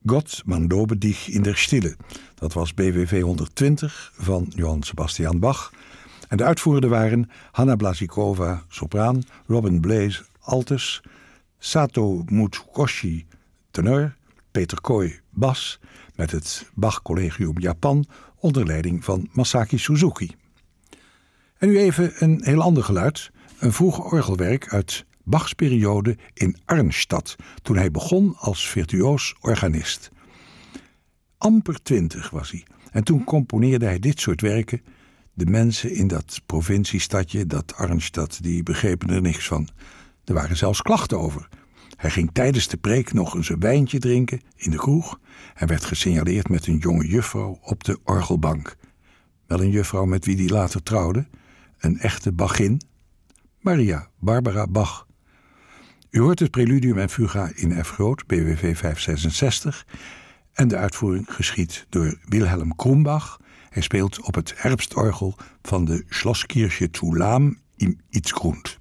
Gott man lobe dich in der Stille. Dat was BWV 120 van Johann Sebastian Bach. En de uitvoerenden waren Hanna Blasikova, sopraan, Robin Blaze, altus, Sato Mutsukoshi, tenor, Peter Kooi, bas, met het Bach Collegium Japan onder leiding van Masaki Suzuki. En nu even een heel ander geluid, een vroeg orgelwerk uit Bachs periode in Arnstadt, toen hij begon als virtuoos organist. Amper 20 was hij en toen componeerde hij dit soort werken. De mensen in dat provinciestadje, dat Arnstadt, die begrepen er niks van. Er waren zelfs klachten over. Hij ging tijdens de preek nog eens een wijntje drinken in de kroeg en werd gesignaleerd met een jonge juffrouw op de orgelbank. Wel een juffrouw met wie hij later trouwde, een echte Bachin, Maria Barbara Bach. U hoort het preludium en fuga in F groot, BWV 566, en de uitvoering geschied door Wilhelm Krumbach. Hij speelt op het herfstorgel van de Schlosskirche zu Lahm im Itzgrund.